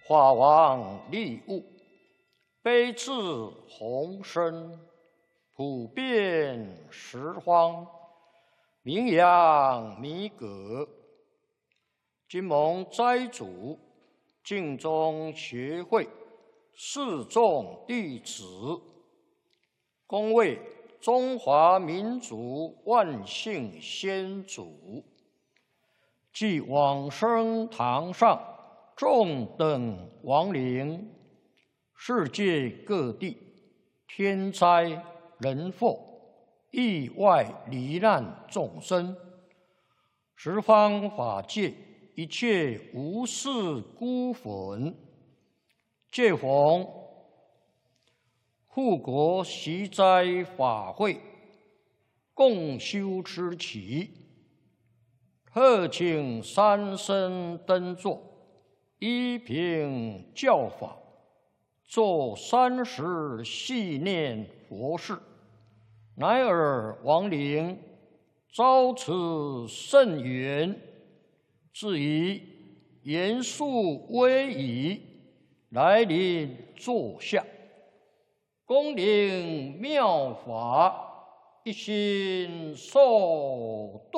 法王利物，悲智宏深，普遍十方，名扬弥革。今蒙斋主净宗学会四众弟子，恭为中华民族万幸先祖，即往生堂上众等亡灵，世界各地天灾人祸、意外罹难众生，十方法界一切无事孤魂，借逢护国习斋法会，共修之期，特请三僧登座，依凭教法，做30系念佛事，乃尔亡灵遭此甚缘，自以严肃威仪来临座下，恭领妙法，一心受度。